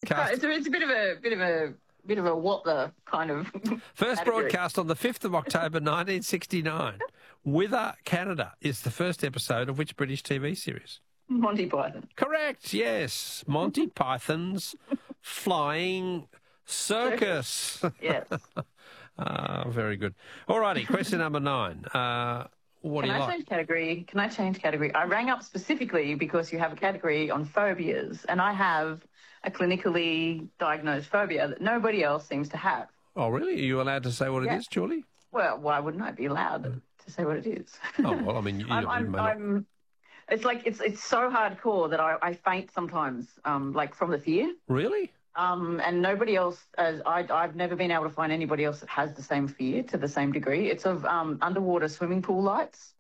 broadcast. It's a bit of a what the kind of First category. broadcast on the 5th of October 1969. Wither Canada is the first episode of which British TV series? Monty Python. Correct, yes. Monty Python's Flying Circus. Yes. Very good. All righty, question number 9. What do you like? Can I change category? I rang up specifically because you have a category on phobias, and I have a clinically diagnosed phobia that nobody else seems to have. Oh, really? Are you allowed to say what it is, Julie? Well, why wouldn't I be allowed to say what it is? Oh, well, I mean, you may not. It's like it's so hardcore that I faint sometimes, like from the fear. Really? And nobody else, I've never been able to find anybody else that has the same fear to the same degree. It's of underwater swimming pool lights.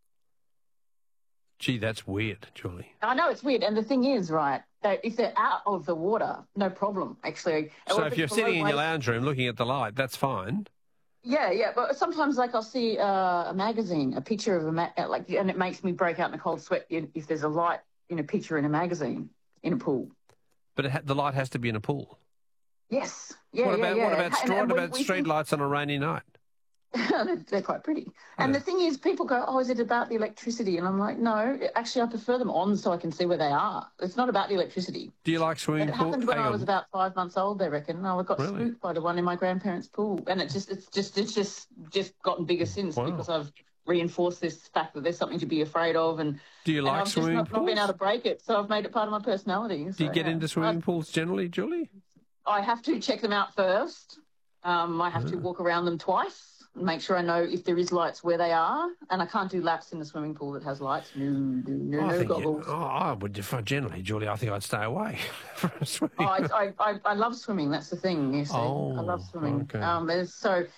Gee, that's weird, Julie. I know it's weird, and the thing is, right, that if they're out of the water, no problem, actually. So if you're sitting in your lounge room looking at the light, that's fine. Yeah, but sometimes, like, I'll see a magazine, a picture of and it makes me break out in a cold sweat if there's a light in a picture in a magazine in a pool. But the light has to be in a pool. Yes. Yeah, What about we street lights on a rainy night? They're quite pretty. And the thing is, people go, oh, is it about the electricity? And I'm like, no, actually, I prefer them on so I can see where they are. It's not about the electricity. Do you like swimming pools? It happened when I was about 5 months old, they reckon. I got spooked by the one in my grandparents' pool. And it's just gotten bigger since because I've reinforced this fact that there's something to be afraid of. And do you like swimming pools? I've not been able to break it, so I've made it part of my personality. Do you get into swimming pools generally, Julie? I have to check them out first. I have to walk around them twice. Make sure I know if there is lights where they are, and I can't do laps in the swimming pool that has lights. No goggles. I would generally, Julie. I think I'd stay away from swimming. I love swimming. That's the thing. You see, I love swimming. Okay.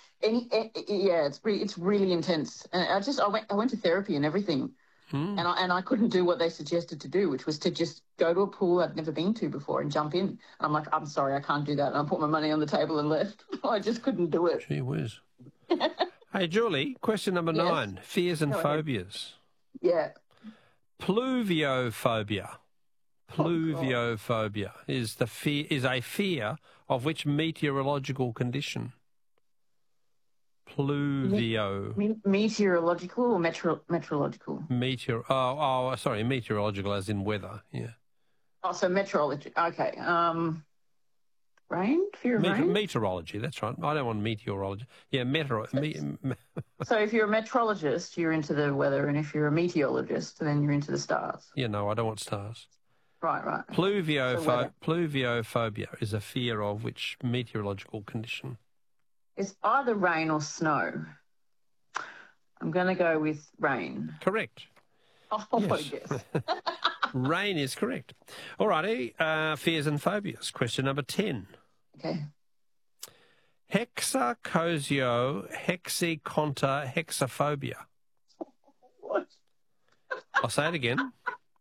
It's really intense. And I went to therapy and everything, and I couldn't do what they suggested to do, which was to just go to a pool I'd never been to before and jump in. And I'm like, I'm sorry, I can't do that. And I put my money on the table and left. I just couldn't do it. Gee whiz. Hey, Julie, question number 9, fears and phobias. Yeah. Pluviophobia. Pluviophobia is a fear of which meteorological condition? Meteorological or meteorological? Meteorological as in weather, yeah. Oh, so meteorology. Okay. Rain? Fear of rain? Meteorology, that's right. I don't want meteorology. Yeah, So if you're a meteorologist, you're into the weather, and if you're a meteorologist, then you're into the stars. Yeah, no, I don't want stars. Right. Pluviophobia is a fear of which meteorological condition? It's either rain or snow. I'm going to go with rain. Correct. Oh, what a guess. Rain is correct. All righty, fears and phobias. Question number 10. Okay. Hexaconta-hexaphobia. What? I'll say it again.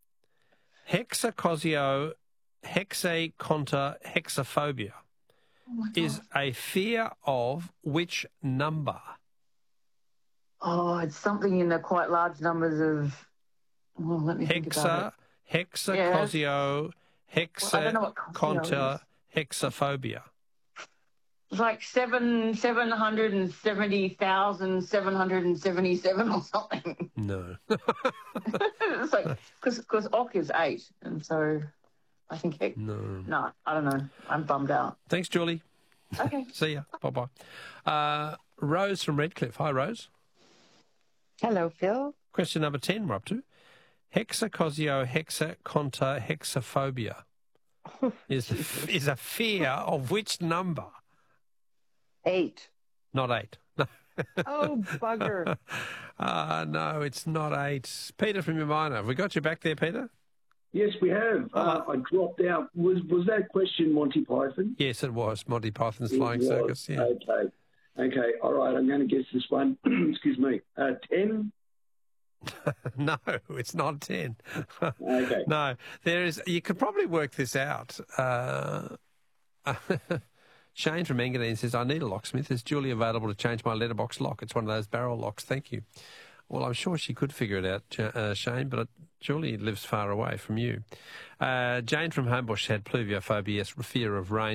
Hexaconta-hexaphobia is a fear of which number? Oh, it's something in the quite large numbers of... Well, let me think about it. Hexacosio, hexaconta, hexaphobia. It's like 770,777 or something. No. It's like, because Ock is 8, and so I think... No, I don't know. I'm bummed out. Thanks, Julie. Okay. See ya. Bye-bye. Rose from Redcliffe. Hi, Rose. Hello, Phil. Question number 10 we're up to. Hexacosio, hexaconta, hexaphobia is a fear of which number? 8. Not 8. No. Oh, bugger. No, it's not 8. Peter from Umina. Have we got you back there, Peter? Yes, we have. I dropped out. Was that question Monty Python? Yes, it was. Monty Python's Flying Circus. Yeah. Okay. All right. I'm going to guess this one. Excuse me. 10? No, it's not 10. Okay. No, there is. You could probably work this out. Shane from Engadine says, I need a locksmith. Is Julie available to change my letterbox lock? It's one of those barrel locks. Thank you. Well, I'm sure she could figure it out, Shane, but Julie lives far away from you. Jane from Homebush had pluviophobia, fear of rain.